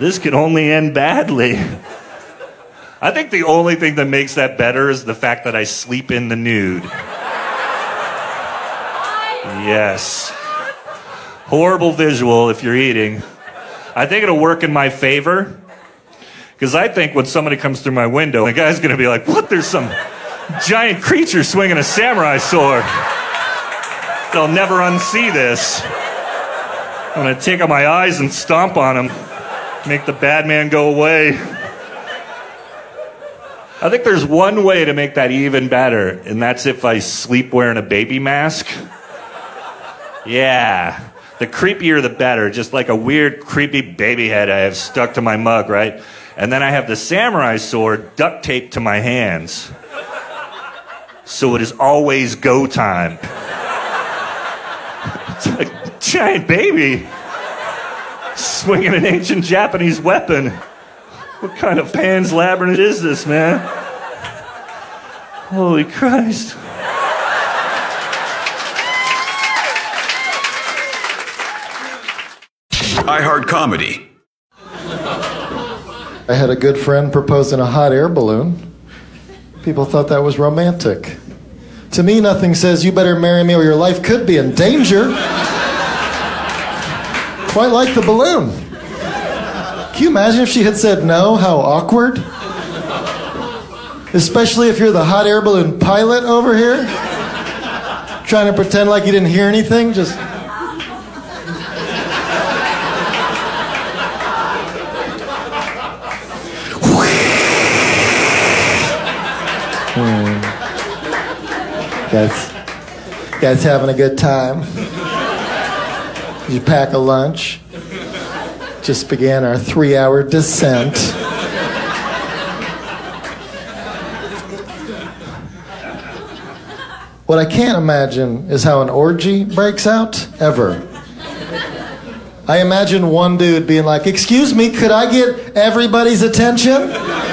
This could only end badly. I think the only thing that makes that better is the fact that I sleep in the nude. Yes. Horrible visual if you're eating. I think it'll work in my favor. Because I think when somebody comes through my window, the guy's going to be like, what? There's some giant creature swinging a samurai sword. They'll never unsee this. I'm going to take out my eyes and stomp on him. Make the bad man go away. I think there's one way to make that even better, and that's if I sleep wearing a baby mask. Yeah. The creepier the better. Just like a weird, creepy baby head I have stuck to my mug, right? And then I have the samurai sword duct taped to my hands. So it is always go time. It's like a giant baby swinging an ancient Japanese weapon. What kind of Pan's Labyrinth is this, man? Holy Christ. iHeart Comedy. I had a good friend propose in a hot air balloon. People thought that was romantic. To me, nothing says you better marry me or your life could be in danger. Quite like the balloon. Can you imagine if she had said no? How awkward. Especially if you're the hot air balloon pilot over here. Trying to pretend like you didn't hear anything. Just... Guys having a good time? Did you pack a lunch? Just began our 3-hour descent. What I can't imagine is how an orgy breaks out, ever. I imagine one dude being like, excuse me, could I get everybody's attention?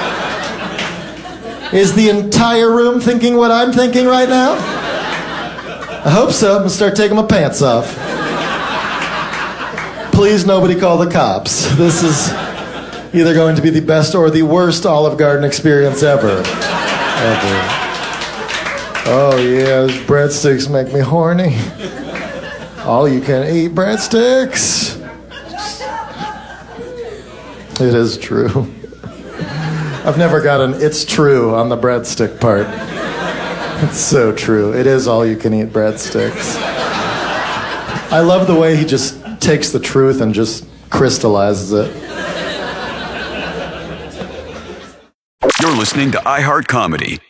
Is the entire room thinking what I'm thinking right now? I hope so. I'm going to start taking my pants off. Please, nobody call the cops. This is either going to be the best or the worst Olive Garden experience ever. Oh, yeah, those breadsticks make me horny. All you can eat breadsticks. It is true. I've never got an "it's true" on the breadstick part. It's so true. It is all you can eat breadsticks. I love the way he just takes the truth and just crystallizes it. You're listening to iHeart Comedy.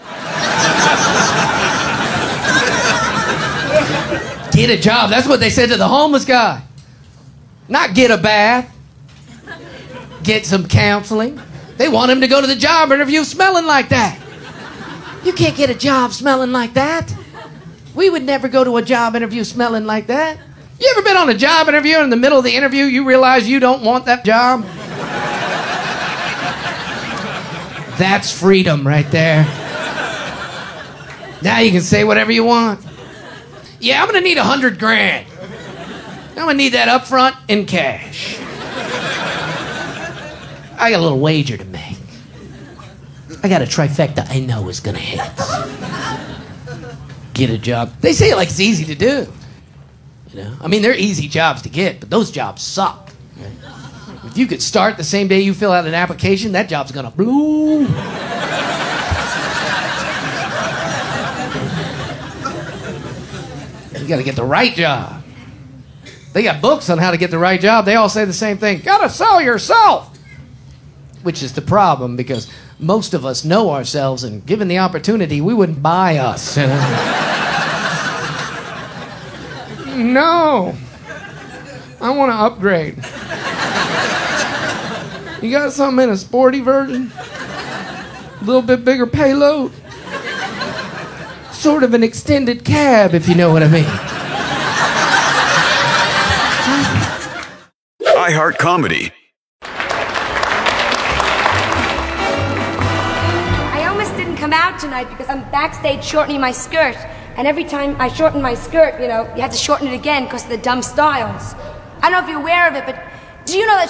Get a job. That's what they said to the homeless guy. Not get a bath. Get some counseling. They want him to go to the job interview smelling like that. You can't get a job smelling like that. We would never go to a job interview smelling like that. You ever been on a job interview and in the middle of the interview you realize you don't want that job? That's freedom right there. Now you can say whatever you want. Yeah, I'm gonna need $100,000. I'm gonna need that up front in cash. I got a little wager to make. I got a trifecta I know is gonna hit. Get a job. They say it like it's easy to do. You know? I mean, they're easy jobs to get, but those jobs suck. If you could start the same day you fill out an application, that job's gonna blow. You gotta get the right job. They got books on how to get the right job. They all say the same thing. Gotta sell yourself. Which is the problem, because most of us know ourselves, and given the opportunity, we wouldn't buy us. No. I want to upgrade. You got something in a sporty version? A little bit bigger payload? Sort of an extended cab, if you know what I mean. iHeart Comedy. Come out tonight because I'm backstage shortening my skirt, and every time I shorten my skirt, you know, you have to shorten it again because of the dumb styles. I don't know if you're aware of it, but do you know that